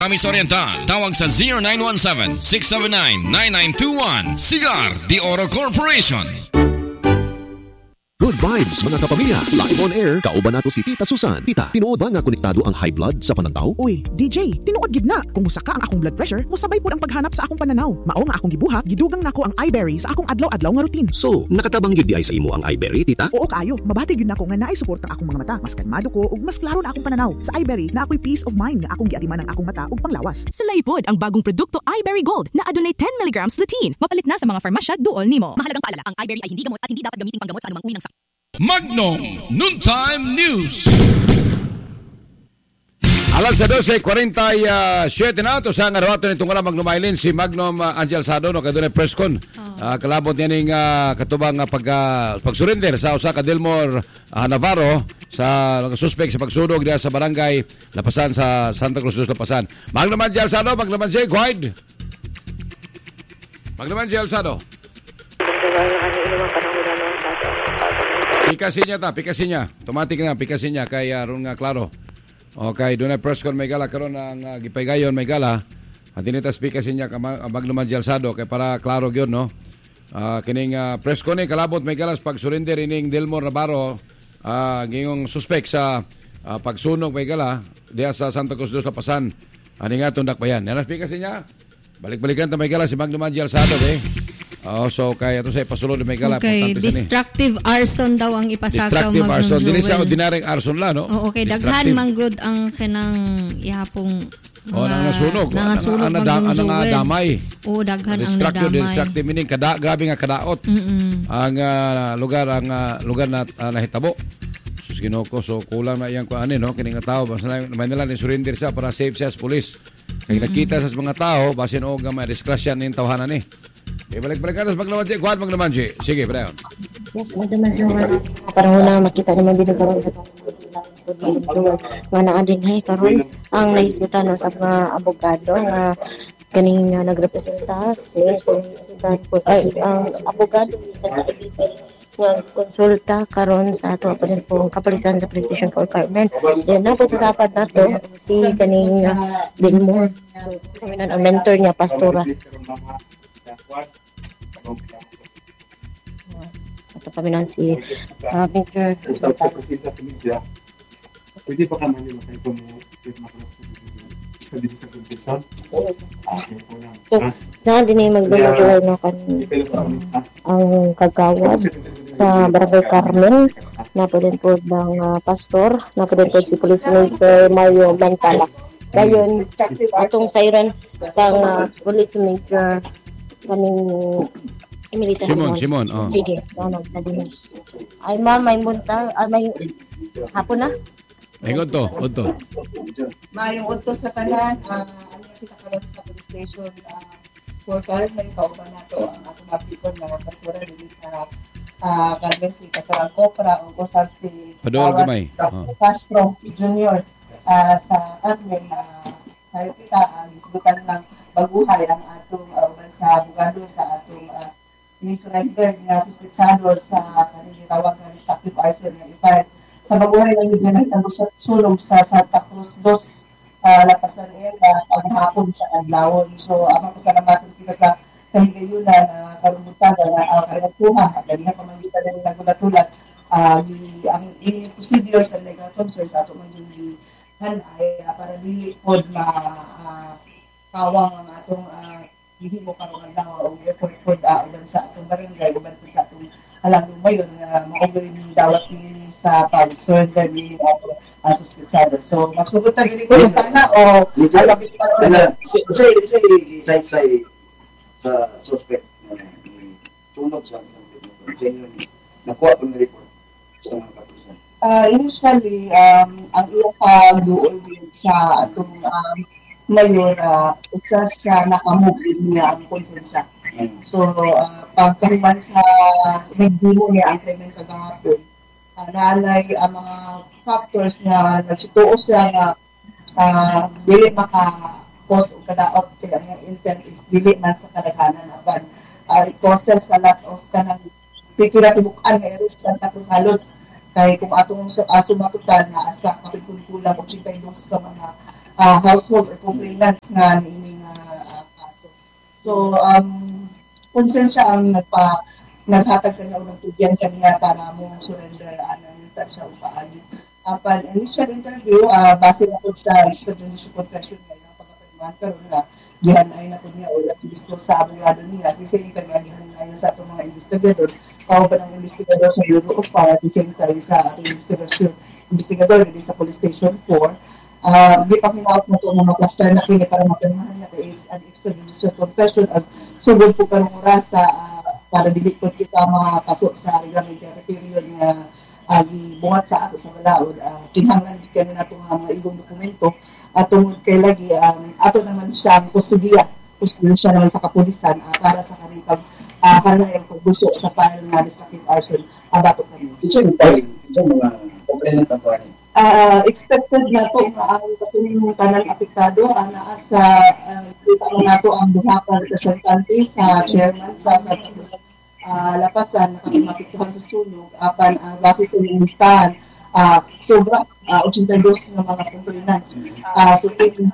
Miss Oriental, tawag sa 0917-679-9921. Cigar de Oro Corporation. Good vibes mga kapamilya. Live on air, kauban nato si Tita Susan. Tita, tinuod ba nga konektado ang high blood sa pananaw? Uy, DJ, tinuod gid na. Kung musa ka ang akong blood pressure, musabay pod ang paghanap sa akong pananaw. Mao nga akong gibuhat, gidugang nako ang iBerry sa akong adlaw-adlaw nga routine. So, nakatabang gyud di ay sa imo ang iBerry, Tita? Oo kayo, mabati gyud nako nga naay suporta akong mga mata. Mas kalmado ko ug mas klaro na akong pananaw. Sa iBerry na ako'y peace of mind nga akong giatiman ang akong mata ug panglawas. Sulay pod ang bagong produkto iBerry Gold na adunay 10 mg lutein. Mapalit na sa mga farmasya duol nimo. Mahalagang paalala, ang iBerry ay hindi gamot at hindi dapat gamitin panggamot sa anumang uri ng sakit. Magnum Noontime News. Alas 12:47 na ito sa ngarawato nitong alam maglumailin si Magnum Angel Sado no kadto press con. Kalabot niya ning katubang pag-surrender sa usa ka Delmore Navarro sa suspect sa pagsunog diha sa barangay Lapasan sa Santa Cruz dos Lapasan. Magnum Angel Sado, Magnum Angel Guide. Magnum Angel Sado. Pikasin niya. Automatic na, pikasin niya. Kaya ron nga klaro. Okay, doon na press con may gala. Karoon ng gipaygayon may gala. At initas pikasin niya magluman jalsado. Kaya para klaro yun, no? Kining press con kalabot may galas pag surrender ining Delmore Navarro. Ngayong suspect sa pagsunog may gala. Diya sa Santa Cruz dos Lapasan. Ano nga tundak pa yan? Nanas pikasin niya. Balik-balikan ta may gala si Magluman jalsado, so kaya ito sa ipasulod na may gala. Okay, destructive arson daw ang ipasagaw Destructive arson. Dili sa ordinaryong arson la, no? Okay, daghan manggod ang kanang ihapong nangasunog. Ang damay. Daghan ang nadamay. Destructive meaning grabe nga kadaot. Ang lugar na nahitabo. Sus Ginoo, so kulang na iyang kuan no kining tao basta may nila ni surrender siya para safe siya sa pulis. Kay nakita sa mga tao basin og may discretion ning tawhanan ni. Balik-balik ka sa Maglamanji. Kuhan Maglamanji. Sige, Brian. Yes, Maglamanji. Parang na makita naman din karon sa mga naadin karon ang naisutan sa mga abogado na kaning nagrepresenta ang abogado sa konsulta karon sa ato pa din pong Kapulisan Representation for Department. Yan na po sa dapat nato si kaning Delmore. So, kami na ang mentor niya, Pastora. Ito kami na si Victor. Pwede pa ka man yung sa competition? So, na din ay magbibigay na ang kagawad sa Barangay Carmen, na po din po ng pastor, na po din po si Police Major Mario Mantala. Gayon, atong siren ng Police Major kaning Emilita Simon. Sige, tanong sa din. Ay ma'am, may munta, may hapon na? Ay, goto. Mayong utos sa tanan, ano kita karon sa police station for Carmen, kauban nato ang atong mapikon nga pastora dili sa Carmen si Kasarang Copra o kusag si Padol gamay. Castro Junior sa Carmen sa kita gisgutan ng baguhay ang atong uban sa abogado sa atong ni-surrender nga suspetsado sa kaning gitawag nga destructive arson nga ipad sa baguhay ng mga nagsunog sa Santa Cruz dos Lapasan paghapon sa adlawon. So ang pasalamatan kita sa kahigayunan na karumutan na karatuhan at ganyan pamangitan ng nagulatulat ang procedure sa legal concern sa ato man yung hanay para dili pod kawang ang atong hihimo karong adlaw o effort pod uban sa atong barangay uban pod sa atong alam mayon nga maogoy ni dawat ni sa pag-surrender ni suspetsado. So magsugod ta gini ko na o alam kita sa suspect tunog sa genuine nakuha po ng report sa mga kapulisan. Initially, ang iyong pag-duol sa atong mayor, isa sa nakamove niya ang konsensya. So, pagkahiman sa nagdimo niya ang krimen kagahapon, naalay ang mga factors na nagsutuo siya na dili maka-cause o kadaot kaya ang intent is dili man sa kadaghanan aban. It causes a lot of kanang pikira tibukan nga ero sa Santa Cruz halos kay kung atong sumatutan na asa kapit kulang 82 ka mga household or complainants nga niining kaso. So concern siya ang naghatag kaniya o nagtugyan kaniya para mo surrender nita siya upaagi. Apan initial interview base na po sa extrajudicial confession niya yung pagkatagman karon na gihanay na po niya o disclose sa abogado niya at the same time gihanay na sa atong mga investigador o ba ng investigador sa Bureau of Fire at the same time sa atong investigador dito sa Police Station 4 gipakinaot mo itong mga cluster na kini para makanmahan niya kay an extrajudicial confession at sugod po karong oras sa para dili po kita makapasok sa regulamentary period nga gibuhat sa ato sa balaod kinahanglan kani nato nga mga ibang dokumento at tungod kay lagi ato naman siyang kustudiya siya naman sa kapulisan para sa kaning kanang pagbuso sa file nga destructive arson bato kami. Ito mga complainant ang parang expected na to nga ang katuning tanan apektado naa sa kita mo nato ang duha ka representante sa chairman sa lapasan na mapiktuhan sa sunog apan ang base sa listahan sobra 82 ng mga complainants so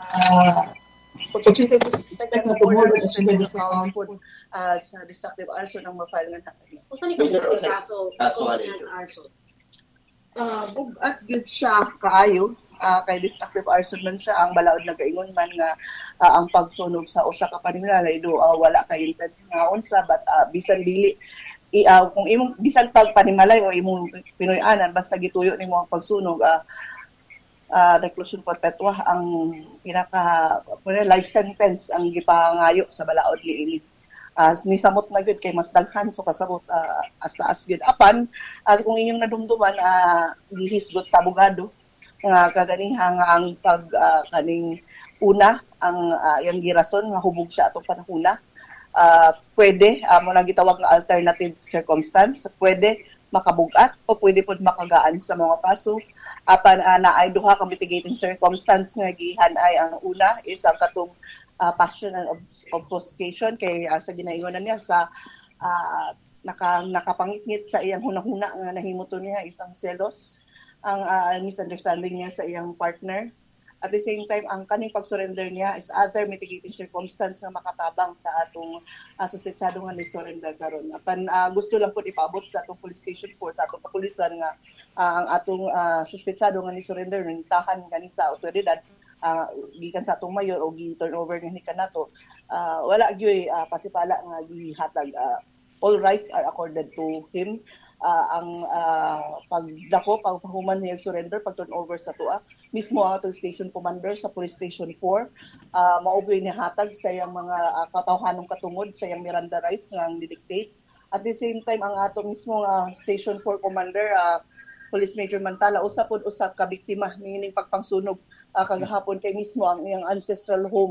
82 expect na tumulong sa civil account sa destructive arson ang mafile nga natin. Usa ni kaso arson bugat gyud siya kaayo kay destructive arson man siya ang balaod nagaingon man nga ang pagsunog sa usa ka panimalay do wala kay intent nga unsa but bisan dili kung imong bisan pagpanimalay o imong Pinoy-anan basta gituyo nimo ang pagsunog reclusion perpetua ang pinaka life sentence ang gipangayo sa balaod niini. Nisamot na gud kay mas daghan so kasabot as taas gud apan kung inyong nadumduman gihisgot sa abogado nga kaganihang ang kaning una ang yang girason nga hubog siya atong panahuna pwede mo lang gitawag nga alternative circumstance pwede makabugat o pwede pod makagaan sa mga kaso apan naay duha ka mitigating circumstance nga gihanay ang una is ang katong passion and obfuscation kay sa ginaingonan niya sa nakapangitngit sa iyang hunahuna nga nahimuton niya isang selos ang misunderstanding niya sa iyang partner at the same time ang kaning pag-surrender niya is other mitigating circumstance nga makatabang sa atong suspetsado nga ni surrender karon apan gusto lang po ipaabot sa atong police station 4 sa atong kapulisan nga ang atong suspetsado nga ni surrender nitahan kani sa otoridad gikan sa atong mayor o gi-turnover ni kanato wala gyoy pasipala nga gihatag all rights are accorded to him ang pagdako pagpahuman niya surrender pag turnover sa tuwa mismo ang atong station commander sa police station 4 maubli ni hatag sa iyang mga katawhanong katungod sa iyang Miranda rights nga didictate at the same time ang atong mismo station 4 commander Police Major Mantala usapod usa ka biktima niining pagpangsunog kagahapon kay mismo ang iyang ancestral home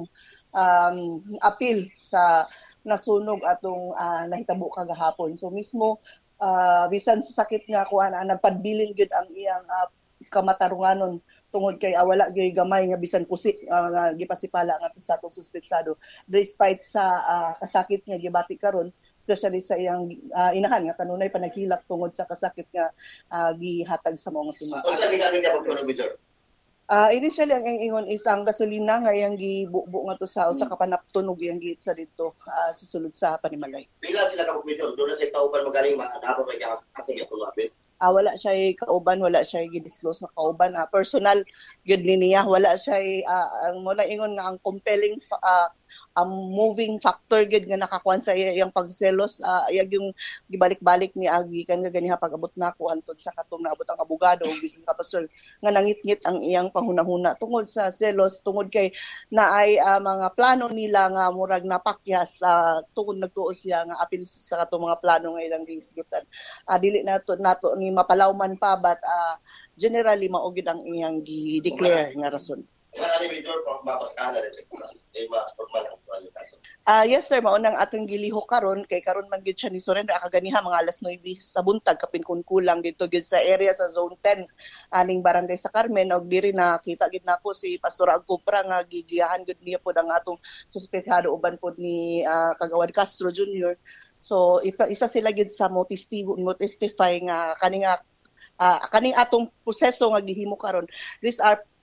appeal sa nasunog atong nahitabo kagahapon so mismo bisan sa sakit nga kuan nagpadbilin gyud ang iyang kamatarunganon tungod kay wala gyud gamay nga bisan pusi nga gipasipala nga sa atong suspetsado despite sa kasakit nga gibati karon especially sa iyang inahan nga kanunay pa naghilak tungod sa kasakit nga gihatag sa mga sunog. Unsa gigamit niya pagsunog Major? Initially ang ingon isang gasolina nga yang gibubo nga to sa usa ka panaptunog yang giit sa didto sa sulod sa Panimalay. Pila sila ka Major? Doon sa kauban magaling dapat may kasing tulapit. Wala siya kauban, wala siya gi-disclose na kauban. Personal gyud niya, wala siya ang muna ingon nga ang compelling ang moving factor gid nga nakakuan sa iyang pagselos iyag yung gibalik-balik ni agi kan nga ganiha pag-abot nako antod sa katong naabot ang abogado ug bisan ka pastor nga nangitngit ang iyang panghunahuna tungod sa selos tungod kay naay mga plano nila nga murag napakyas tungod nagtuo siya nga apil sa katong mga plano nga ilang gihisgutan dili nato ni mapalawman pa but generally mao gid ang iyang gi-declare nga rason. Marami Major kung mapaskala na check na. Formal ang kaso. Yes sir, maunang atong giliho karon kay karon man gyud siya ni surrender akaganiha mga alas 9 sa buntag kapin kun kulang dito gyud sa area sa zone 10 aning barangay sa Carmen og diri nakita gid nako si Pastor Agcupra nga gigiyahan gud niya pod ang atong suspetsado uban pod ni Kagawad Castro Jr. So isa sila gyud sa mo testify nga kaning atong proseso nga gihimo karon these are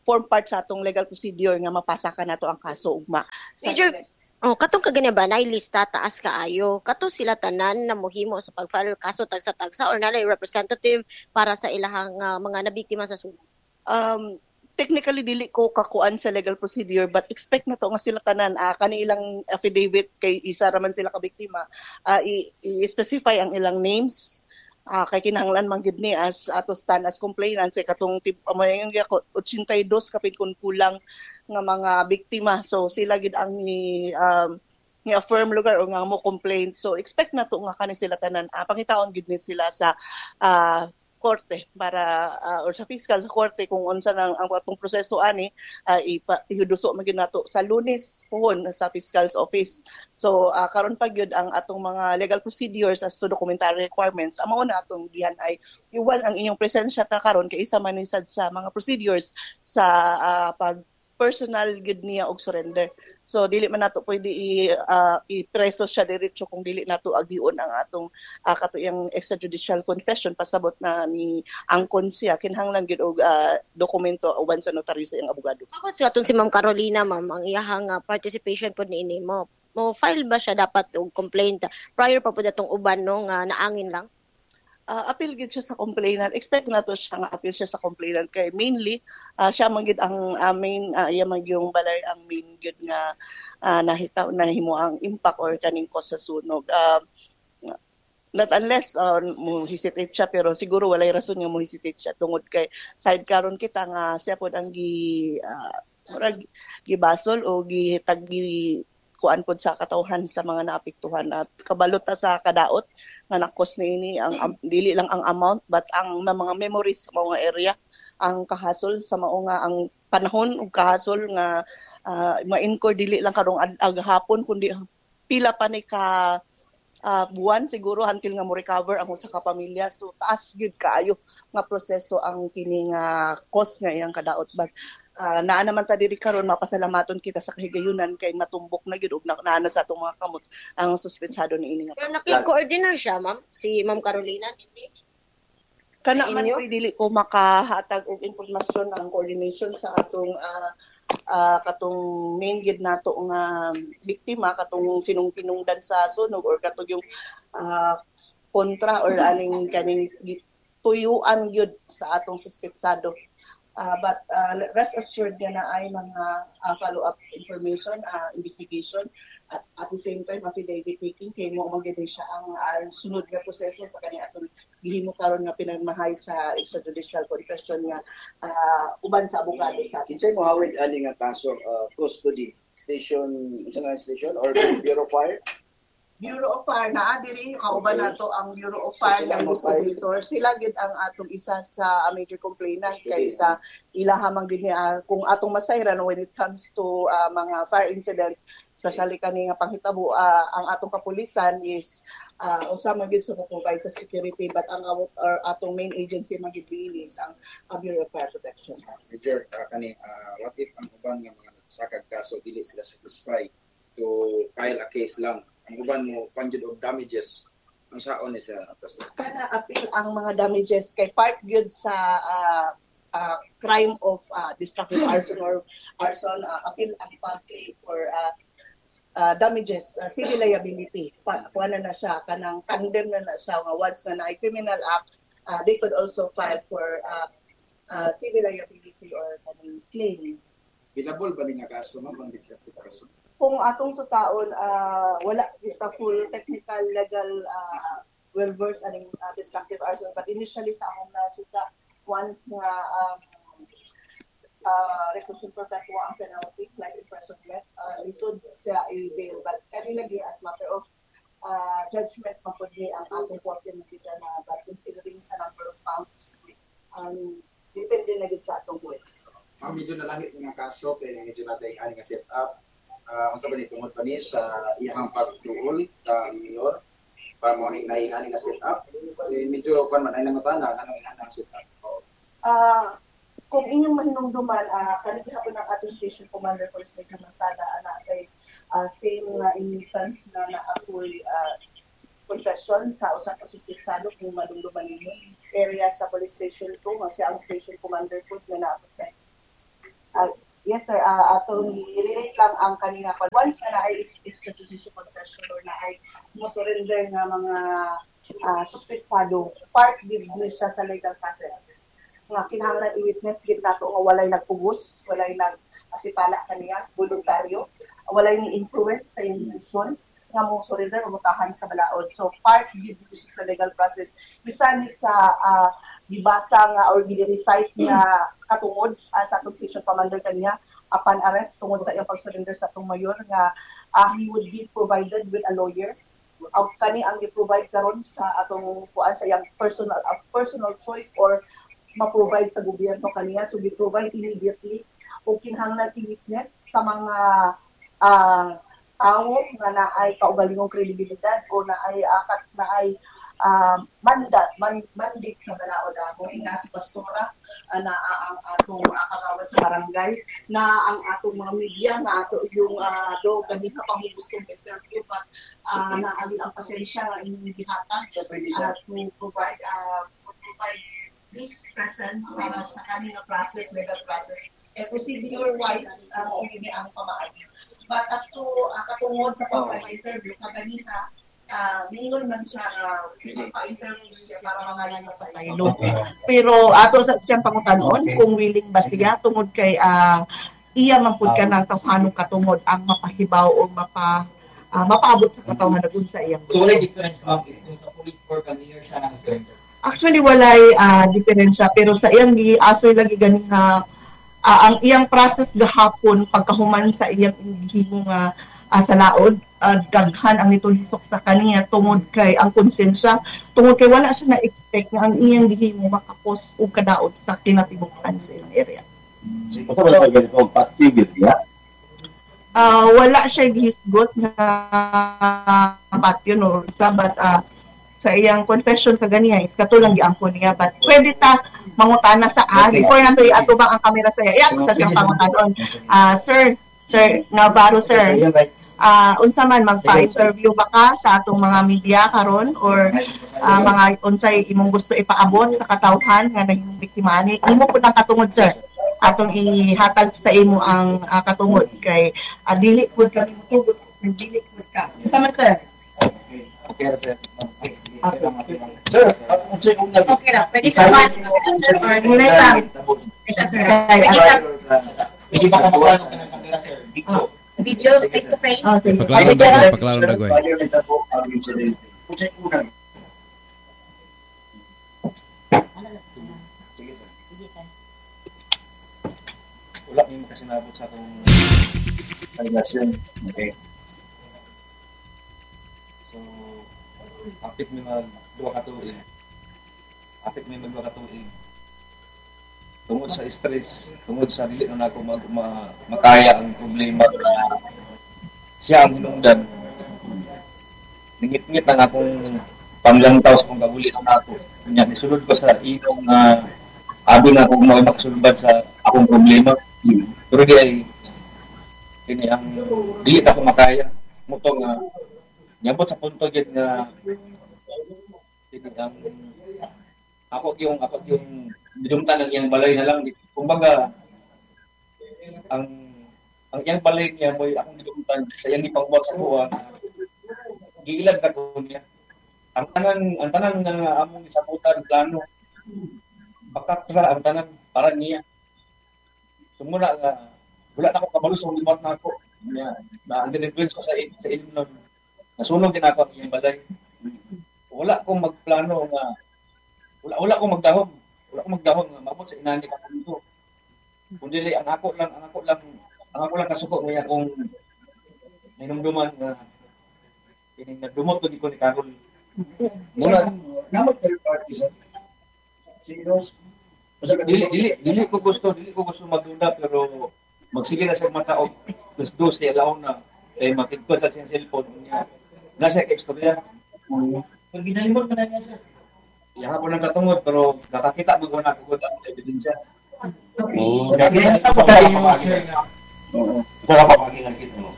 form part sa atong legal procedure nga mapasakan nato ang kaso ugma. Major, katong kagani ba na lista taas kaayo. Kato sila tanan na mohimo sa pag-file kaso tagsa-tagsa or nalay representative para sa ilahang mga nabiktima sa sunog. Technically dili ko kakuan sa legal procedure but expect na to nga sila tanan kanilang affidavit kay isa raman sila ka biktima i-specify ang ilang names kay kinahanglan man gid ni as ato stand as complainant sa katong 82 kapin kun kulang nga mga biktima, so sila gid ang ni affirm lugar o nga mo complaint, so expect na to nga kani sila tanan pangitaon gid ni sila sa korte para or sa fiscal sa korte kung unsa nang ang atong proseso ani ihuduso magid nato sa Lunes pohon sa fiscal's office. So karon pa gyud ang atong mga legal procedures as to documentary requirements amo na atong gihan ay iwal ang inyong presensya ta karon kay isa man sad sa mga procedures sa pag personal gid niya og surrender. So dili man nato pwede i-preso siya diretso kung dili nato agion ang atong katuyang extrajudicial confession pasabot na ni angkon siya kinahanglan gid og dokumento uban sa notaryo sa iyang abogado. Ako sa atong si Ma'am Carolina, ma'am, ang iyahang participation pod niini mo file ba siya dapat og complaint prior pa pod atong uban no nga naangin lang? Appeal gid siya sa complainant. Expect na to siya nga appeal siya sa complainant kay mainly siya man gid ang main iya man yung balay ang main gid nga nahimo ang impact or kaning cause sa sunog. Not unless mo hesitate siya pero siguro walay rason nga mo hesitate siya tungod kay side karon kita nga siya pod ang gibasol o gitagi kuan pod sa katawhan sa mga naapektuhan at kabalot sa kadaot nga nakos niini ang dili lang ang amount but ang mga memories sa mga area ang kahasol sa mao nga ang panahon ug kahasol nga ma-incur dili lang karong hapon kundi pila pa ni ka buwan siguro until nga mo recover ang usa ka pamilya, so taas gyud kaayo nga proseso ang kini nga cost nga iyang kadaot but naa naman ta diri karon mapasalamaton kita sa kahigayunan kay natumbok na gyud ug naana sa atong mga kamot ang suspetsado niini nga. Pero naki-coordinate siya, ma'am, si Ma'am Carolina hindi. Kana man dili ko makahatag og impormasyon ang coordination sa atong katong main gid nato nga biktima katong sinong-pinungdan sa sunog or katong yung kontra or aning kaning tuyuan gyud sa atong suspetsado. But rest assured na ay mga follow-up information, investigation, at the same time, affidavit taking, kay mo magiging siya ang sunod na proseso sa kanya atong gihimo karon nga pinagmahay sa extrajudicial confession nga uban sa abogado sa atin. Kinsay mo hawid ani nga kaso custody station or Bureau of Fire? Bureau of Fire naa diri kauban nato ang Bureau of Fire nga investigator. Sila gid ang atong isa sa major complainant kay sa ilaha man gid kung atong masayran when it comes to mga fire incident, especially kani nga panghitabo ang atong kapulisan is usa man gid sa provide sa security but ang atong main agency man gid is ang Bureau of Fire Protection. Major kani what if ang uban nga mga sakag kaso dili sila satisfied to file a case lang ang uban mo panjud og damages ang saon ni sa kana appeal ang mga damages kay part gyud sa crime of destructive arson or arson appeal ang claim for damages civil liability kuana na siya kanang condemn na siya nga once na ay criminal act they could also file for civil liability or kanang claims. Binabol ba ni nga kaso ma'am ang destructive arson? Kung atong sutaon wala kita full technical legal well-versed aning destructive arson but initially sa among nasuta once nga reclusion perpetua ang penalty like imprisonment lisod siya i-bail but kanilagi as matter of judgment mapod ni ang atong korte makita na but considering sa number of counts depende na gid sa atong juez. Medyo nalahit nga kaso kay medyo natay ani nga set up unsa ba ni tungod pa ni sa iyang pagtuol mayor para mo ni ani nga set up medyo kon man ay nangutana anong inang set up. Kung inyong mahinungduman kanang gihapon ang atong station commander for Smith Mantada ana kay same instance na naapoy confession sa usa ka suspetsado kung madumduman ninyo area sa police station 2 nga siya ang station commander po nga naapot kay Yes, sir. Atong i-relate lang ang kanina. Once na ay extrajudicial confession or na ay mo-surrender nga mga suspetsado, part gid siya sa legal process. Nga kinahanglan i-witness gid nato nga walay nagpugos, walay nag-asipala kaniya, voluntaryo, walay ni influence sa iyang desisyon nga mo surrender o mutahan sa balaod. So part gid siya sa legal process. Bisan ni sa gibasa nga or gi-recite nga katungod sa atong station commander kaniya upon arrest tungod sa iyang pag-surrender sa atong mayor nga he would be provided with a lawyer. Kani ang gi-provide karon sa atong kuan sa iyang personal choice or ma-provide sa gobyerno kaniya, so gi-provide immediately o kinahanglan i-witness sa mga tao nga naay kaugalingong kredibilidad o naay mandate sa balaod kung ina si pastora na ang atong kagawad sa barangay na ang atong mga media na ato yung do ganito pang gustong interview but naagin ang pasensya nga inyong gihatag to provide this presence para sa kanina process, legal process. Procedure-wise, hindi ang pamaagi. But as to katungod sa pagpa-interview, kaganina, ningon man siya pa-interview siya para mangalan sa saylo. Pero ato sa siyang pangutanon, kung willing ba siya, tungod kay iya man pud ka ng tawhanong katungod ang mapahibaw o mapaabot sa katawhanagon sa iyang. So, wala difference sa police or kanina siya nag-surrender? Actually, walay diferensya. Pero sa iyang asoy lagi ganing ang iyang process gahapon pagkahuman sa iyang inihimong sa laod, daghan ang nitulisok sa kaniya tungod kay ang konsensya, tungod kay wala siya na-expect na ang iyang gihimo makapos o kadaot sa kinatibukan sa iyang area. Wala siya gihisgot na patyon or but sa iyang confession kaganiya is katulang giangkon niya but pwede ta mangutana sa before nato iatubang ang kamera sa iya iato sa siyang pangutanon. Sir Navarro, sir, unsa man magpa-interview ba ka sa atong mga media karon or mga unsay imong gusto ipaabot sa katawhan nga nahimong biktima ni imo pud ang katungod, sir, atong ihatag sa imo ang katungod kay dili pud kami mutugot dili pud ka sama, sir. Okay, sir. Sir, okay na. Pwede sa one. Sir, muna lang. Sir, hindi ba kamukha ng kamera, sir? Video, face-to-face? Paklaro na, Goy. Wala mo kasi nabot sa akong kaligasyon. Okay. So, apit may mag-2 katuig. Tungod sa stress, tungod sa dili na ako makaya ang problema na siya ang hinungdan. Ningit-ngit ang akong panglantaw sa kong kagulit na ako. Kanya, nisulod ko sa inong abi na akong makasulbad sa akong problema. Pero di ay ini ang dili ako makaya. Mutong nyabot sa punto gid nga ini ang ako yung dinumtan ng iyang balay na lang. Kumbaga, ang iyang balay niya mo'y akong dinumtan sa iyang ipangbuhat sa buwan. Giilad ka ko niya. Ang tanan nga among isabutan, plano. Bakakra ang tanan para niya. Sumuna nga, wala na ako kabalo sa ulimat na ako. Na-influence ko sa ilim nun. Nasunog din ako ang iyang balay. Wala akong magplano nga wala akong magdahom nga mabot sa inani ka punto. Kundi ang ako lang kasuko niya kung minumduman nga nagdumot ko di ko ni Carol. Muna namot third party sa sino? Dili ko gusto magdunda pero magsige na sa mata og dos alaw na kay makigkot sa siyang cellphone niya. Nasa ekstorya. Pag ginalimot man niya, sir. Yaha po ng katungod, pero nakakita mo na ako ang ebidensya. Oo. Nakakita po tayo, sir. Oo. Nakapapagin kita mo.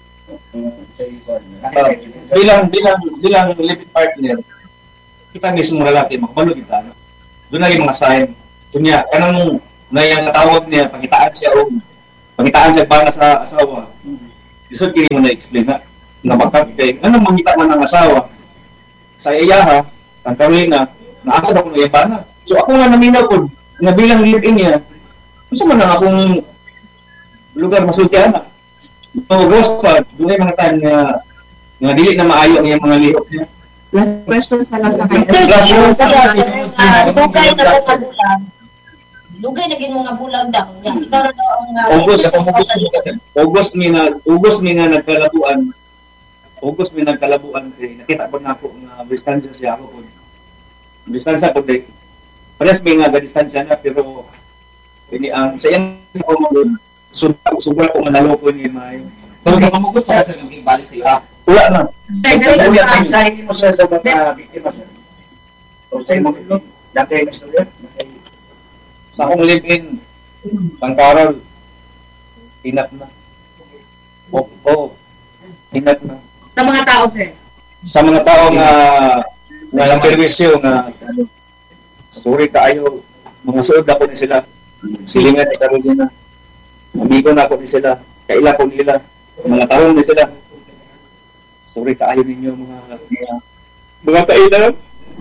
Bilang living partner, kita mismo lalaki, makabalo kita. Doon lagi mga sign. Kunya, kanang na yung natawag niya, pangitaan siya para sa asawa. Isod kini mo na-explain na bakit kay anong mangita man ang asawa sa iyaha, ang Carolina, naasa ako na iyabana. So ako nga naminaw ko, na bilang live-in niya, gusto man lang akong lugar masultihan na. So, Rose pa, doon mga time na dili na maayo ang mga lihok niya. Last question sa lang na kayo. Dugay na sa bulag. Dugay na gin mga bulag daw. Ikaw na daw ang August mi na nagkalabuan. August mi nagkalabuan kay nakita ko na ako nga distansya siya ako po. Distansya po day. Pares may nga distansya na pero ini ang sa iyang sobra ko manalo ko ni Mayo. So, kung mamugot sa sa naging balik sa iya. Wala na. Sa mo sa mga biktima sir. O sa mo dati na istorya. Sa akong live-in, Pangkarol, hinap na. Hinap na. Sa mga tao, sir. Sa mga tao nga ng perwisyo nga sorry kaayo, mga suod na ko ni sila. Silingan ni Carolina. Amigo na ko ni sila. Kaila ko nila. Mga tarong ni sila. Sorry kaayo ninyo mga kailan.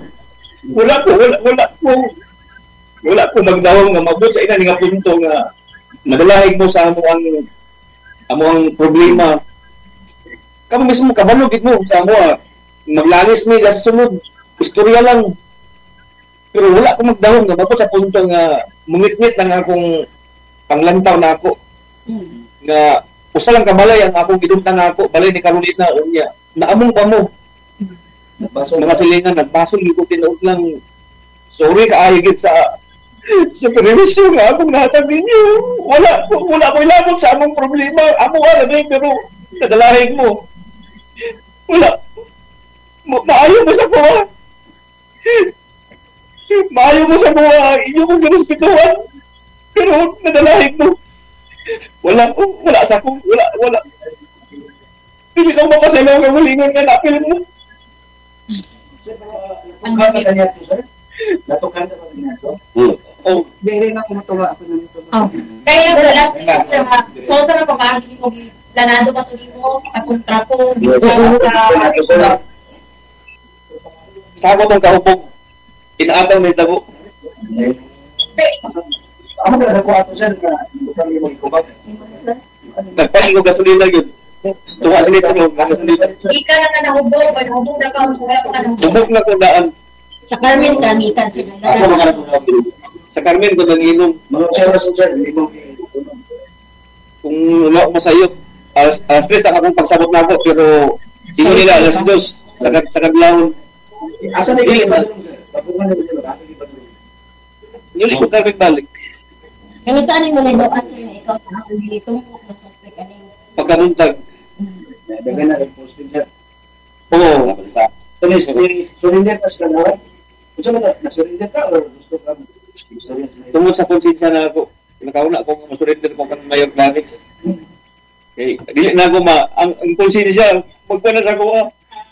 Wala ko magdawang nga mabot sa ina nga punto nga nadalahig mo sa amo ang problema. Kamo mismo kabalo gid mo sa amo maglanis ni sa sunod. Istorya lang. Pero wala ko magdawang nga mabot sa punto nga mungit-ngit lang akong panglantaw na ako. Nga usa lang kabalay ang akong gidumtan na ako balay ni Carolina unya. Naamong pa mo. Mga silingan nagbasol ko tinuod lang. Sorry kaayo gid sa perwisyo nga akong natag ninyo. Wala ko ilabot sa among problema. Amo wala din pero nadalahig mo. Wala. Maayo mo sa kuha. Maayo mo sa buha. Inyo kong girespetuhan. Pero nadalahig mo. Wala sa akong. Wala. Hindi ko mapasalaw ng malingon nga napil mo. Ang kami kanya ito, sir? Natukan na kami na ito? Hindi na kumatuwa ako na nito. Kaya wala so sa mga pamahagi mo planado ba tuloy mo akong trapo dito sa Sabo mong kahupog. Inaataw may tabo. Ako na nakuha ito, sir, na kami mag-ikubag. Nagpaling ko gasolina yun. Tunga sa nito mo, gasolina. Ika na ka nahubog na ka sa wala ka nahubog. Hubog na ko daan. Sa Carmen kamitan sila. Ako makanatulog. Sa Carmen ko nanginom. Mga oras, sir, hindi mo kung wala ko masayot. Alas 3 na akong pagsabot na ako, pero hindi nila alas 2 sa kadlawon. Asa na kayo ba? Papungan na dito, asa na ba? Yuli ko kami balik. Kaya saan mo na yung answer na ikaw na akong dito mo na suspect ka na yung Pagkamuntag. Dagan na rin posting, sir. Oo. Surrender ka sa kanawa? Gusto mo na, surrender ka or gusto ka? Tungkol sa konsensya na ako, pinakauna akong masurrender ko kang Mayor Clarix. Okay, dili na ako ang konsensya, magpa na sa kuha.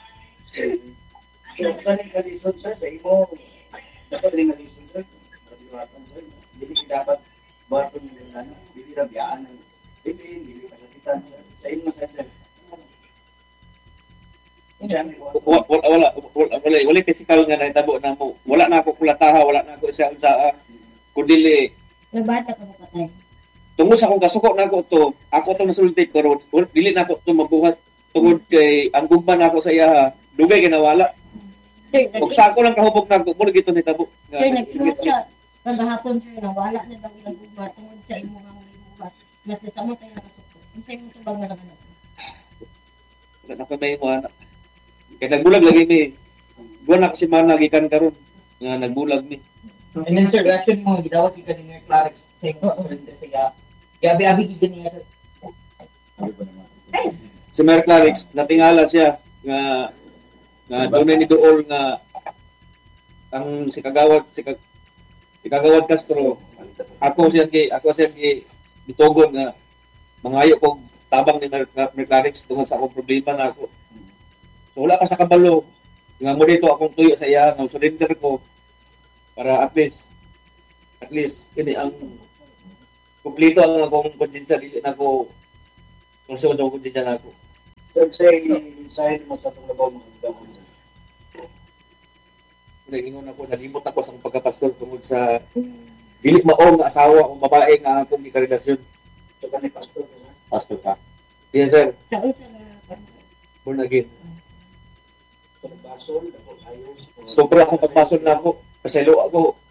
Saan yung kalisod, sir? Sa imo, dapat rin kalisod, sir. Hindi dapat buhat ko yung ano, hindi na biyaan ng bibin, hindi kasakitan, sir. Sa imo, sir. Wala physical nga nahitabo na mo. Wala na ako kulataha, wala na ako isa-unsa. Kundili. nagbata ka mo patay. Tungod sa akong kasuko na ako to nasulti pero dili na ako to mabuhat tungod kay ang gugma na ako sa iya dugay ginawala. Ug sa ako lang kahubog na ako mo gito ni tabo. Sir, nag-truth siya. Kagahapon sir, nawala na bang ilang gugma tungod sa imo nga libuhat. Mas nasamo tayo kasuko. Unsay mo tubag na sa kanas? Wala na pa may mo anak. Kaya nagbulag lagi mi. Buwan na kasi man nagikan karon nga nagbulag mi. And then sir, reaction mo gidawat ka ni Clarix sa imo surrender siya. Gabi-abi gid niya sa Si Mayor Clarix natingala siya nga dunay ni Duol nga ang si Kagawad Castro ako siya bitogon nga mangayo kog tabang ni Mayor Clarix tungod sa akong problema na ako. So wala ka sa kabalo nga mo dito akong tuyo sa iya nga surrender ko para at least ini ang Kumplito ang akong konsensya, dili na ako kung saan ang konsensya na ako. So, say, side mo sa itong labaw mo. Nagingon ako, nalimot ako sa akong pagkapastor tungkol sa dili maong nga asawa o babae nga akong ikarelasyon. So, ka ni pastor ka? Pastor ka? Yes, sir. Sa unsa na Born again. Pagbasol, ayos. Sobra akong pagpasol na ako. Paselo ako.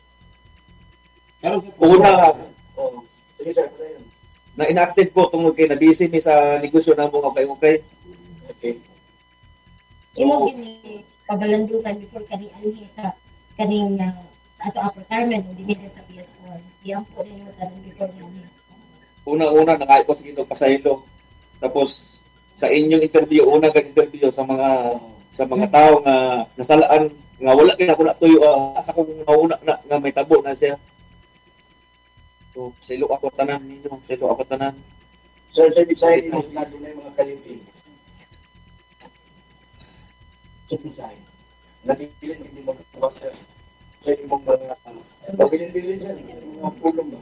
Una, sige sir, pala yun. na inactive ko tungkol kay nabisi mi sa negosyo na mo okay. Okay. imo gini pabalandugan before kani anhi sa kaning ato upper Carmen o dinili sa PS1. Iyang po rin mo tanan before niya. Una-una nakait ko sa kitong pasahilo. Tapos sa inyong interview, unang interview sa mga tao nga nasalaan nga wala kay ako natuyo asa kong nauna na nga may tabo na siya. So, silo ako tanan ninyo, silo ako tanan. Sir, sa design mo na doon ay mga kalipin. Sa design. Natipiling hindi mo kapasa. Sa imong mga pabilin-bilin yan, mga pulong ba?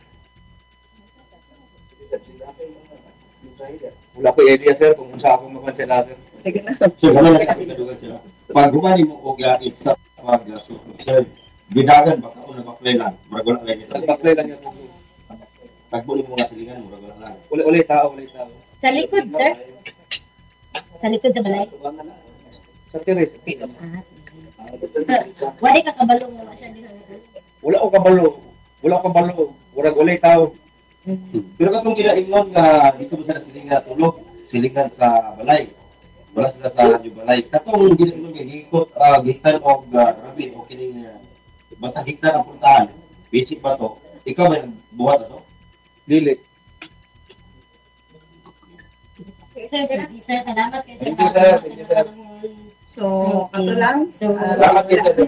Wala ko idea sir kung sa akong makansela sir. Sige na. So, wala na kadugan sila. Pag gumani mo og yait sa pag-aso, gidagan ba ako nag-apply lang? Murag wala lang ito. Nag-apply lang yan. Tagbuli mo mga silingan, murag wala lang. Uli tao. Sa likod, sir. Sa likod sa balay. Sa Teres, Pinas. Wala ka kabalong nga siya din. Wala ko kabalo. Wala tao. Pero katong kinaingon nga dito mo sila silingan tulog, silingan sa balay. Wala sila sa balay. Katong kinaingon nga hikot, gitan o rabi o kining basta hiktan ang puntahan. Basic ba to? Ikaw may buhat ito? Dili. Sir, salamat kayo Thank you, sir. So, ato lang. So, Salamat kayo sir.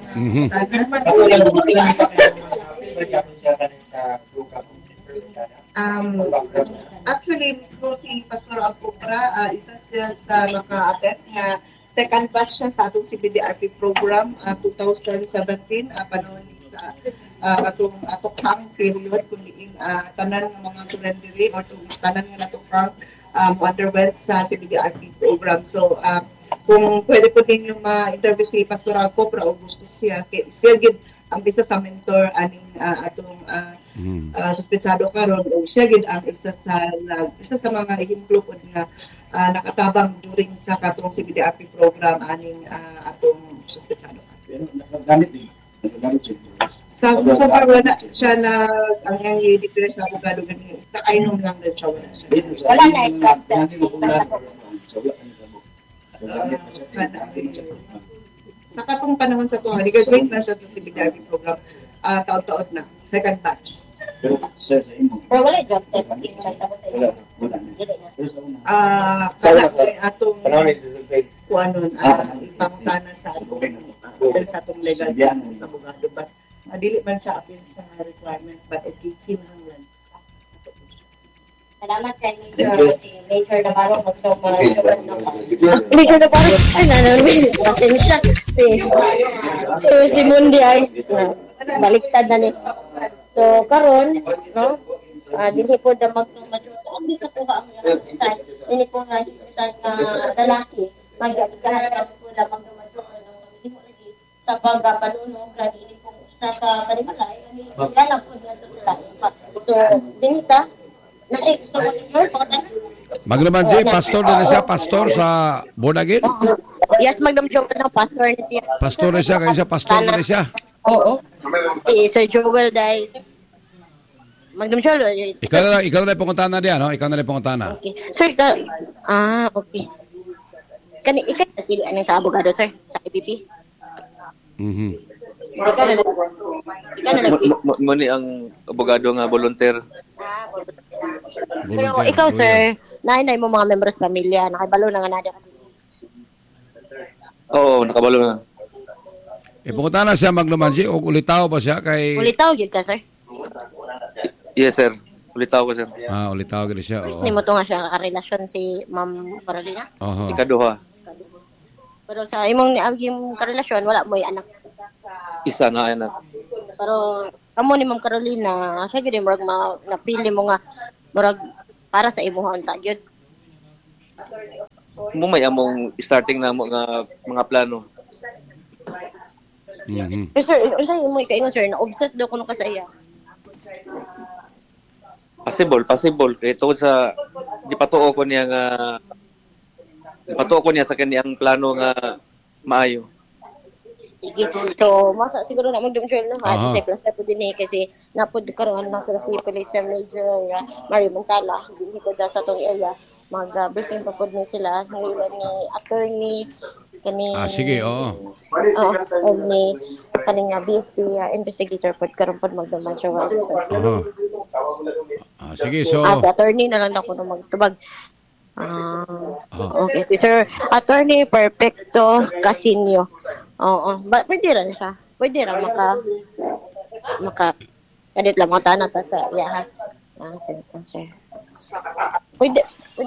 Actually, mismo si Pastor Alcobra, isa siya sa naka-attest nga second batch siya sa atong CBDRP program 2017 panahon sa atong atokang period kung diin tanan ng mga surrendery or tanan nga natokang underwent sa CBDRP program. So, kung pwede po ninyo ma-interview si Pastor Alcobra o gusto siya gid ang isa sa mentor aning atong suspetsado karon o siya gid ang isa sa mga himplupod nga nakatabang during sa katong CBDRP program aning atong suspetsado. Nagagamit siya. So far wala siya na ang yang i-declare sa abogado ganyan. Nakainom lang din siya, wala siya. Wala na i-drop test. Sa katong panahon sa tuwa, nag-graduate na siya sa CBDRP program, taon-taon na, second batch. Pero sir, sa imo. Pero wala i-drop test. Tapos sa iyo. Kala ko atong kuanon ipangutana sa atong legal sa abogado, but dili man siya appeal sa requirement, but okay, kinahanglan. Salamat kay Major. Si Major Navarro Major Navarro. Ay, natin siya. Si Mundi ay baliktad na ni. So, karon, no? Dili po na magtumadyoto. Ang bisa po ang design. Dili po nga design na lalaki. Magagahan po na magtumadyoto. Hindi mo lagi sa pagpanunog. Dili po sa panimalay. Yan po na ito sila. So, dinita, gusto mo ninyo? Magnaman J, pastor din siya, pastor sa born again? Yes, Magdam Joel, pastor ni siya. Pastor na siya, kaya siya, pastor na siya. Oo. Si Sir Joel dahil Magdam Joel. Ikaw na yung punguntahan na diyan, no? Ikaw na yung punguntahan na. Okay. Sir, okay. Ikaw na sa abogado, sir, sa IPP. Ikaw na Muni ang abogado nga volunteer. Pero ikaw, sir, nainay mo mga members pamilya, nakibalo na nga na dyan. Oo, nakabalo na. Punguntahan na siya, Magnaman J, o ulitaw ba siya kay... Ulitaw, yun ka, sir? Yes, sir. Ulitaw ko, sir. Ulitaw ka siya, oo. Hindi mo to nga siya karelasyon si Ma'am Carolina? Ikaduha. Pero sa imong karelasyon, wala mo yung anak. Isa na anak. Pero amo ni Ma'am Carolina, siya gyud murag napili mo nga murag para sa imuha unta gyud. Mo may among starting na mo nga mga plano. Pero sir, unsay imo ikaingon sir na obsessed daw kuno ka sa iya? Possible. Ito sa dipatuo ko niya sa kaniyang plano nga maayo. Sige. So, masa siguro na mag-dumsure no ha. Sa klase po din kasi napod karon na sila si Police Major Mario Montala dinhi ko sa tong area mag-briefing pa pod ni sila ngayon ni attorney kani sige, oo. Ni kaning BFP investigator pod karon pod magduman siya wala. Sige, so sa attorney na lang ako magtubag. Okay, si Sir Attorney Perfecto Casinio. Oo. Pwede rin siya. Pwede rin maka kadit lang mga tanong sa iya ha. Sir. Pwede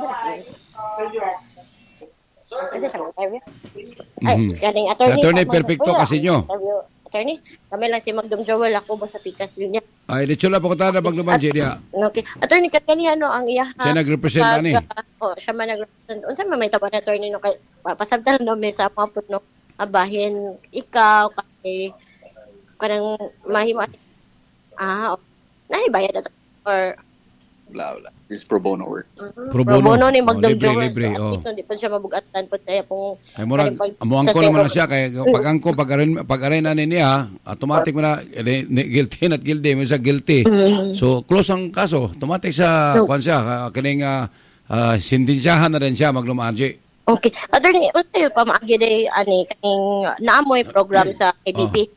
siya mag-interview. Ay, galing Attorney Perfecto Casinio. Attorney, kami lang si Magdum Joel ako ba sa pikas niya. Ay, dito lang po ko tayo Magduman niya. Okay. Attorney, kaniya no ang iya. Siya nag-represent ani. Siya man nag-represent. Unsa man may taban attorney no kay pasabtan no may sa mga putno abahin ikaw kay kanang mahimo. Naibayad ato or bla. This pro bono work. Pro bono ni Magdum Joel. Libre. Hindi pa siya mabugatan po tayo pong ay murag amuangko naman na siya kay pag-angko pag-arena niya automatic mo na guilty not guilty mo sa guilty. So close ang kaso automatic sa kwan siya kaning sindensyahan na rin siya maglumaanji. Okay. Attorney, unsa pa maagi day ani kaning naamoy program sa ABP?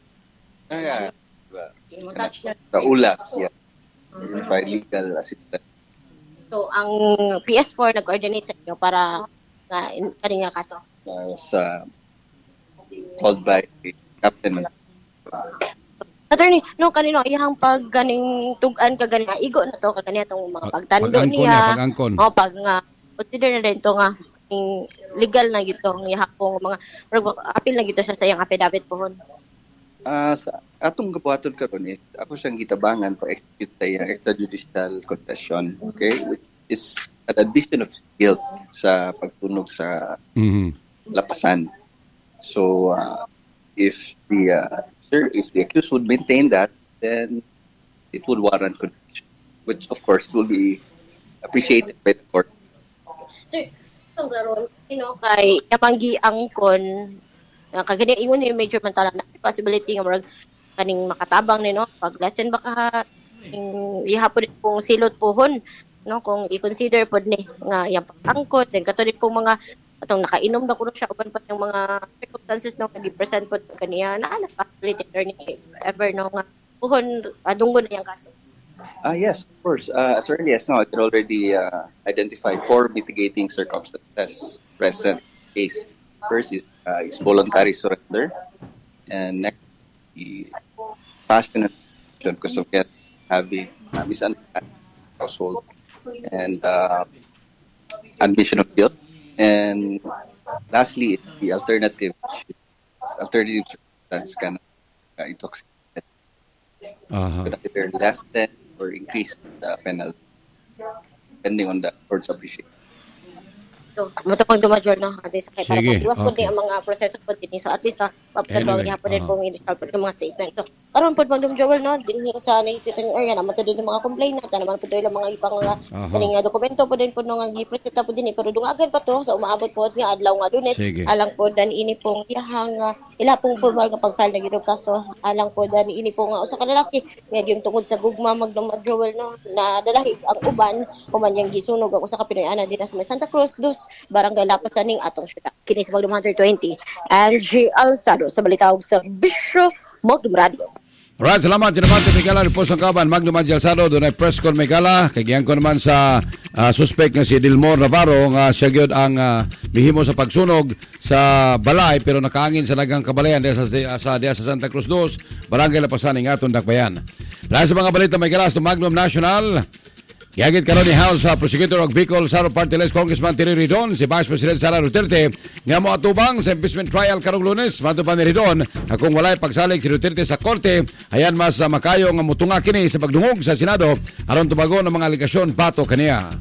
Sa ULAS, yeah. Unified Legal Assistance. So, ang PS4 nag-coordinate sa inyo para kanina kaso? Called by Captain. Attorney, no, kanino, iyang pag ganing tugan ka ganina, igo na to, kaganina itong mga pagtando niya. Pag-angkon. Pag nga, consider na rin ito nga, legal na gito, iyang pong mga, apil na gito sa iyang affidavit pohon. Sa atong gabuhaton karon is ako siyang gitabangan for execute sa extrajudicial confession, okay, which is an addition of guilt sa pagsunog sa lapasan. So if the accused would maintain that, then it would warrant conviction, which of course will be appreciated by the court. Sir, karon kay yapanggi angkon kagani ingon ni Major Montala na possibility nga murag kaning makatabang ni no pag lesson baka ihapon pong silot pohon no kung i-consider pod ni nga yang pangkot then katulad pong mga atong nakainom na kuno siya uban pa ng mga circumstances no nagi-present pod kaniya na possibility ni ever no nga pohon adunggon na yang kaso. Yes, of course. As early as now, I could already identify 4 mitigating circumstances present case. First is voluntary surrender, and next the passionate because of having misunderstanding household, and admission of guilt, and lastly the alternative circumstance can intoxicated, either less than or increase the penalty depending on the court's appreciation. So, matapang dumajor na ati sa kay para pagdiwas po ang mga proseso po din so at least pagpatawag niya po din pong initial po ng mga statement. So, karon po Magdum Joel no dinhi sa naisitan area naman to din mga complainant naman po lang mga ibang kaning dokumento po din po nga gipresenta po din pero dungagan pa to sa umaabot po nga adlaw nga dunet alang po dan ini pong iyang ila pong formal nga pag-file na gid kaso alang po dan ini po nga usa ka lalaki nga yung tungod sa gugma Magdum Joel no na dalahi ang uban human yang gisunog ang usa ka Pinoy-ana dinha sa Santa Cruz Barangay Lapasaning atong syudad. Kini sa Magdum 120. Angie Alzado sa Balitawag sa Bisyo Magdum Radio. Alright, salamat. Sinamante Megala, Repos ng Kaban, Magdum Alzado, doon ay press con Megala. Kagiyan ko naman sa suspect nga si Dilmor Navarro, nga siya gyud ang mihimo sa pagsunog sa balay, pero nakaangin sa nagang kabalayan sa Santa Cruz 2, Barangay Lapasaning atong Dakbayan. Dahil sa mga balita Megala, sa Magdum National, Gihagit karon ni House Prosecutor og Bicol Saro Party List Congressman Terry Ridon si Vice President Sara Duterte nga moatubang sa impeachment trial karong Lunes. Matupan ni Ridon kung walay pagsalig si Duterte sa korte, ayan mas makayo nga motunga kini sa pagdungog sa Senado aron tubagon ang mga aligasyon bato kaniya.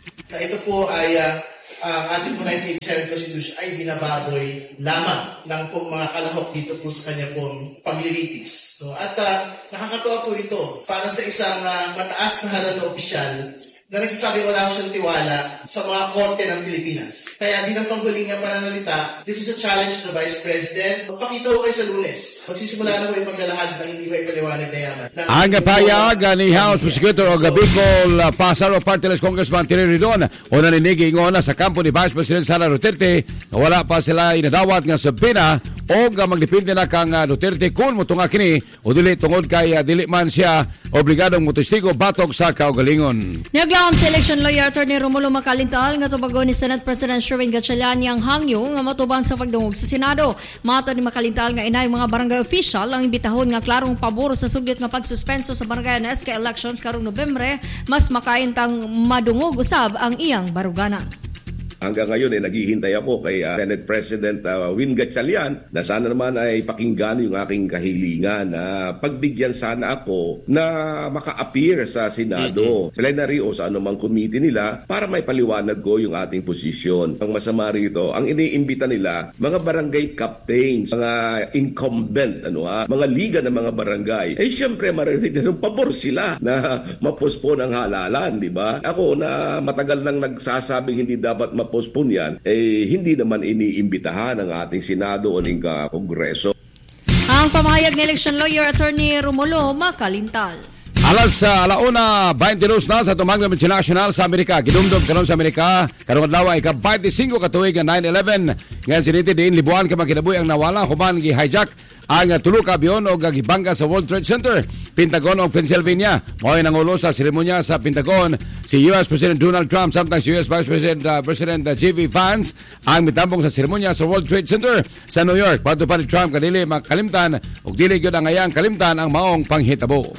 Ito po ay ang ating po 1987 Constitution ay binababoy lamang ng pong mga kalahok dito po sa kanya pong paglilitis. No? At nakakatuwa po ito para sa isang mataas na halal na opisyal na nagsasabi wala ko siyang tiwala sa mga korte ng Pilipinas. Kaya bilang panghuling nga pananalita, this is a challenge to the Vice President. Magpakita ko kayo sa Lunes. Magsisimula na ko yung paglalahad ng hindi ko ipaliwanag na yaman. Ang payag ni House Prosecutor og Bicol Pasaro Party List Congressman Terry Ridon o naninigi ingon sa kampo ni Vice President Sara Duterte na wala pa sila inadawat nga subpoena o magdepende na kang Duterte kung motunga kini o dili tungod kay dili man siya obligadong motestigo batok sa kaugalingon. Naglaom si election lawyer Attorney Romulo Macalintal nga tubagon ni Senate President Sherwin Gatchalian yang hangyo nga matubang sa pagdungog sa Senado. Mato ni Macalintal nga inay mga barangay official ang imbitahon nga klarong pabor sa sugit nga pagsuspenso sa barangay na SK elections karong Nobyembre, mas makaintang madungog usab ang iyang baruganan. Hanggang ngayon ay naghihintay ako kay Senate President Win Gatchalian na sana naman ay pakinggan yung aking kahilingan na pagbigyan sana ako na maka-appear sa Senado, plenary o sa anumang committee nila para may paliwanag ko yung ating posisyon. Ang masama rito, ang iniimbita nila, mga barangay captains, mga incumbent, mga liga ng mga barangay, siyempre marinig na ng pabor sila na mapospon ang halalan, di ba? Ako na matagal nang nagsasabing hindi dapat postpone yan, hindi naman iniimbitahan ng ating Senado o ng Kongreso. Ang pamahayag ni election lawyer Attorney Romulo Macalintal. Alas alauna 22 na sa tumang international sa Amerika. Gidumdum karon sa Amerika karong adlaw ay ka-25 katuig nga 9/11 nga siniti diin libuan ka makinabuhi ang nawala human gi-hijack ang tulo ka abyon o gibangga sa World Trade Center, Pentagon of Pennsylvania. Mo'y nangulo sa seremonya sa Pentagon si US President Donald Trump samtang si US Vice President J.D. Vance ang mitambong sa seremonya sa World Trade Center sa New York. Pato pa ni Trump kadili makalimtan ug dili gyud ang ayang kalimtan ang maong panghitabo.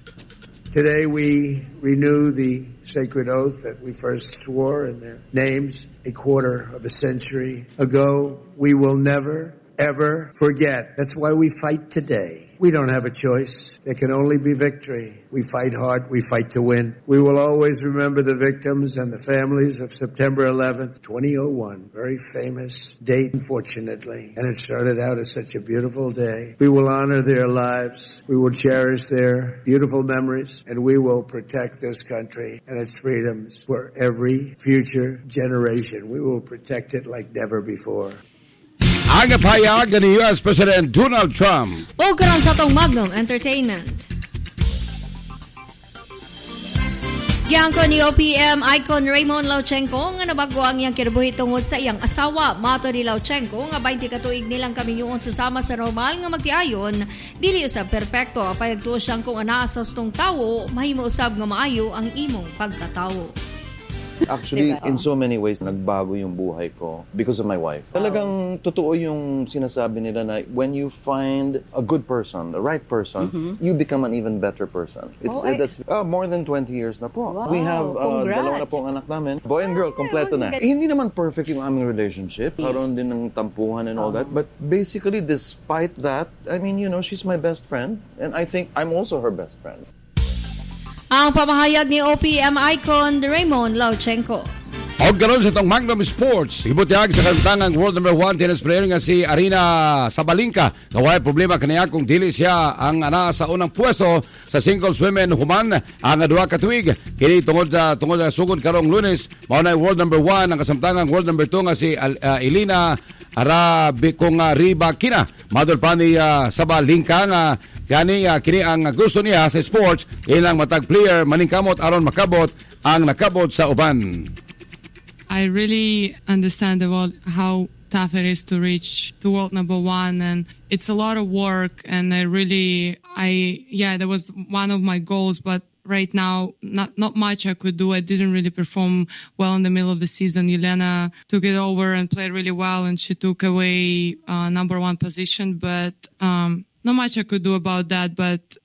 Today we renew the sacred oath that we first swore in their names a quarter of a century ago. We will never, ever forget. That's why we fight today. We don't have a choice. There can only be victory. We fight hard. We fight to win. We will always remember the victims and the families of September 11th, 2001. Very famous date, unfortunately. And it started out as such a beautiful day. We will honor their lives. We will cherish their beautiful memories. And we will protect this country and its freedoms for every future generation. We will protect it like never before. Ang payag ni US President Donald Trump. O karon sa tong Magnum Entertainment. Giangko ni OPM icon Raymond Lauchenko nga nabago ang iyang kinabuhi tungod sa iyang asawa. Mato ni Lauchenko nga 20 katuig nilang kaminyuon susama sa normal nga magtiayon, dili usab perpekto. Payagtuo siyang kung ana sa ustong tawo, mahimo usab nga maayo ang imong pagkatawo. Actually, in so many ways, nagbago yung buhay ko because of my wife. Talagang totoo yung sinasabi nila na when you find a good person, the right person, you become an even better person. That's more than 20 years na po. Wow, we have dalawa na pong anak namin. Boy and girl, kompleto na. Hindi naman perfect yung aming relationship. Karoon din ng tampuhan and all that. But basically, despite that, I mean, she's my best friend. And I think I'm also her best friend. Ang pamahayag ni OPM icon Raymond Lauchenko. Og karon sa itong Magnum Sports, ibutihag sa kantangang world number 1 tennis player nga si Aryna Sabalenka. Naway problema kaniya kung dili siya ang ana sa unang pwesto sa singles women human ang duha ka tuig. Kini tungod sa sugod karong Lunes, mao na world number 1 ang kasamtangang world number 2 nga si Elina Rybakina. Madol pa ni Sabalenka nga kini ang gusto niya sa sports, ilang matag player maningkamot aron makabot ang nakabot sa uban. I really understand how tough it is to reach to world number 1, and it's a lot of work, and that was one of my goals, but right now not much I could do. I didn't really perform well in the middle of the season. Yelena took it over and played really well, and she took away number 1 position, but not much I could do about that. But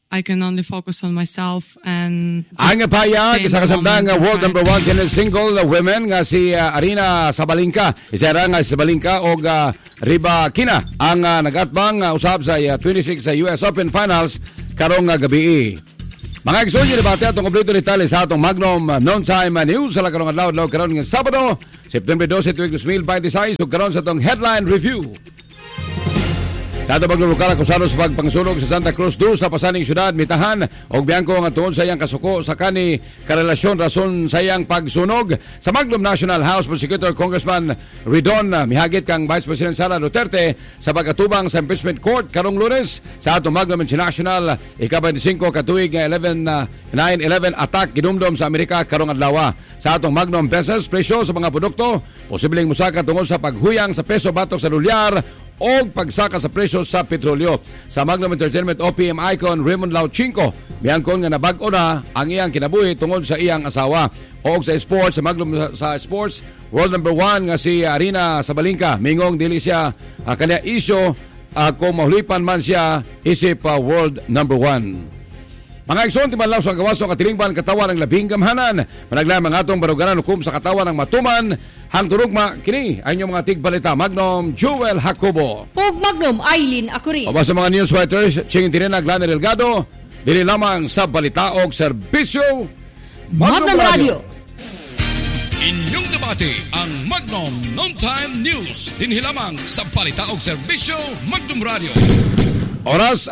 I can only focus on myself and ang payag stay in sa the kasamdang moment world and number 1 tennis single women nga si Arina Sabalenka. Isa ra nga si Sabalenka og Rybakina ang nagatbang usab sa 26 sa US Open Finals karong gabi. Mga igsoon yung debate atong kompleto detalye sa atong Magnum Noontime News sa karong adlaw karon nga Sabado, September 12, 2026 ug karon sa atong headline review. Sa ato paglulukala kung saan sa pagpangsunog sa Santa Cruz II sa pasaning syudad, Mitahan og Bianco nga tuon sa iyang kasuko sa kani karelasyon rason sa iyang pagsunog. Sa Magnum National House Prosecutor Congressman Ridon mihagit kang Vice President Sara Duterte sa pag-atubang sa impeachment court karong Lunes sa ato Magnum International ika-25 katuig nga 9/11 attack ginumdum sa Amerika karong adlaw. Sa atong Magnum Pesos presyo sa mga produkto posibleng musaka tungod sa paghuyang sa peso batok sa dolyar o pagsaka sa presyo sa petrolyo. Sa Magnum Entertainment OPM icon Raymond Lauchinko, miyangkon nga nabag-o na ang iyang kinabuhi tungod sa iyang asawa. O sa sports, sa Magnum sa sports, world number 1 nga si Arina Sabalenka, mingong dili siya kanya isyo kung mahulipan man siya isip world number 1. Mga igsoon, timalaw sa gawaso ang katilingban katawan ng labing gamhanan. Managlang mga atong baruganan hukom sa katawan ng matuman. Hang turugma, kini ay inyong mga tigbalita. Magnum Joel Jacobo. Ug Magnum Eileen Acuri. O ba sa mga news writers, Ching Tirinag, Lana Delgado, dili lamang sa balita o serbisyo. Magnum Radio. Inyong debate ang Magnum Noontime News. Dinhi lamang sa balita o serbisyo Magnum Radio. Oras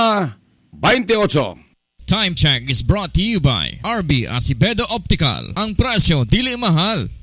1:28. Time check is brought to you by RB Acevedo Optical. Ang presyo dili mahal.